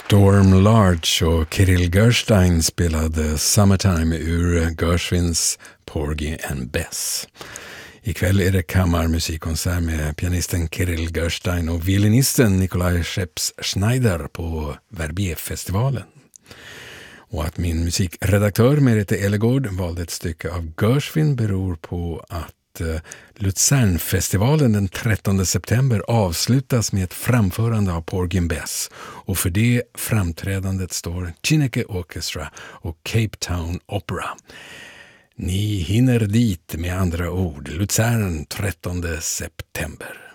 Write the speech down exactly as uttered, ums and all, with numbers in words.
Storm Large och Kirill Gerstein spelade Summertime ur Gershwins Porgy and Bess. Ikväll är det kammarmusikkonsert med pianisten Kirill Gerstein och violinisten Nikolaj Scheps-Schneider på Verbier-festivalen. Och att min musikredaktör Merete Elegård valde ett stycke av Gershwin beror på att Luzernfestivalen den trettonde september avslutas med ett framförande av Porgy and Bess, och för det framträdandet står Chineke Orchestra och Cape Town Opera. Ni hinner dit, med andra ord. Luzern trettonde september.